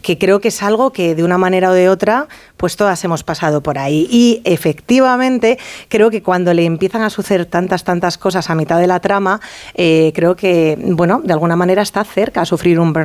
que creo que es algo que de una manera o de otra, pues todas hemos pasado por ahí. Y efectivamente, creo que cuando le empiezan a suceder tantas cosas a mitad de la trama, creo que, bueno, de alguna manera está cerca a sufrir un burnout.